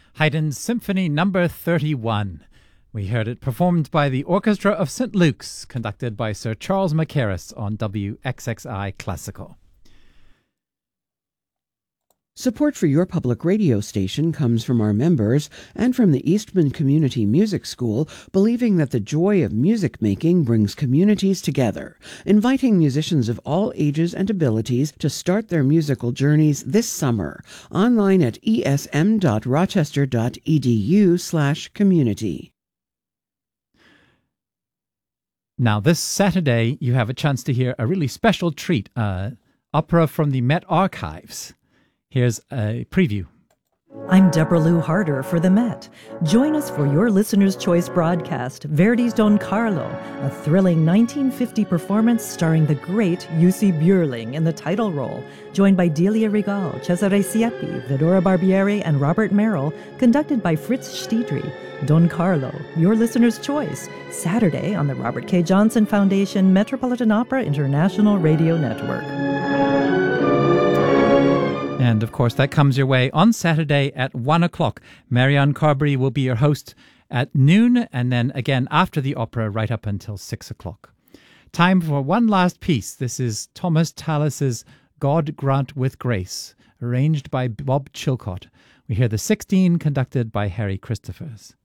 Haydn's Symphony Number 31. We heard it performed by the Orchestra of St. Luke's, conducted by Sir Charles Mackerras on WXXI Classical. Support for your public radio station comes from our members and from the Eastman Community Music School, believing that the joy of music making brings communities together, inviting musicians of all ages and abilities to start their musical journeys this summer, online at esm.rochester.edu/community. Now, this Saturday, you have a chance to hear a really special treat, opera from the Met Archives. Here's a preview. I'm Deborah Lou Harder for the Met. Join us for your Listener's Choice broadcast, Verdi's Don Carlo, a thrilling 1950 performance starring the great Jussi Björling in the title role, joined by Delia Regal, Cesare Siepi, Vidora Barbieri, and Robert Merrill, conducted by Fritz Stiedry. Don Carlo, your Listener's Choice, Saturday on the Robert K. Johnson Foundation Metropolitan Opera International Radio Network. And, of course, that comes your way on Saturday at 1 o'clock. Marianne Carberry will be your host at noon, and then again after the opera right up until 6 o'clock. Time for one last piece. This is Thomas Tallis's God Grant with Grace, arranged by Bob Chilcott. We hear the 16 conducted by Harry Christophers.